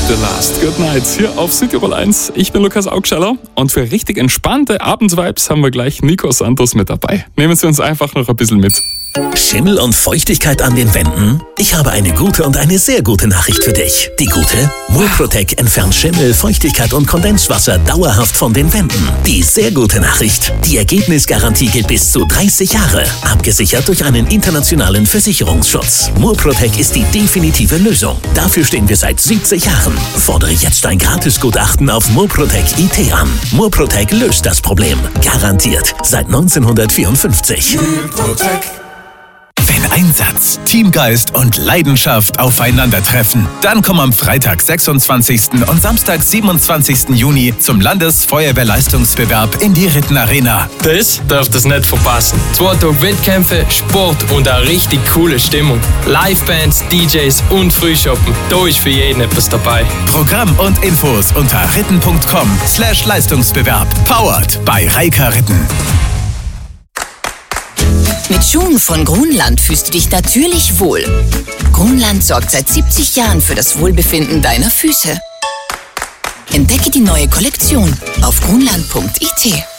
The Last Good Nights hier auf Südtirol 1. Ich bin Lukas Augsteller und für richtig entspannte Abendsvibes haben wir gleich Nico Santos mit dabei. Nehmen Sie uns einfach noch ein bisschen mit. Schimmel und Feuchtigkeit an den Wänden? Ich habe eine gute und eine sehr gute Nachricht für dich. Die gute? Murprotec entfernt Schimmel, Feuchtigkeit und Kondenswasser dauerhaft von den Wänden. Die sehr gute Nachricht? Die Ergebnisgarantie gilt bis zu 30 Jahre. Abgesichert durch einen internationalen Versicherungsschutz. Murprotec ist die definitive Lösung. Dafür stehen wir seit 70 Jahren. Fordere jetzt ein Gratisgutachten auf Murprotec.it an. Murprotec löst das Problem. Garantiert. Seit 1954. Murprotec. Wenn Einsatz, Teamgeist und Leidenschaft aufeinandertreffen, dann komm am Freitag, 26. und Samstag, 27. Juni zum Landesfeuerwehrleistungsbewerb in die Ritten Arena. Das dürft ihr nicht verpassen. 2 Tage Wettkämpfe, Sport und eine richtig coole Stimmung. Livebands, DJs und Frühshoppen. Da ist für jeden etwas dabei. Programm und Infos unter ritten.com/Leistungsbewerb. Powered bei Reika Ritten. Mit Schuhen von Grunland fühlst du dich natürlich wohl. Grunland sorgt seit 70 Jahren für das Wohlbefinden deiner Füße. Entdecke die neue Kollektion auf grunland.it.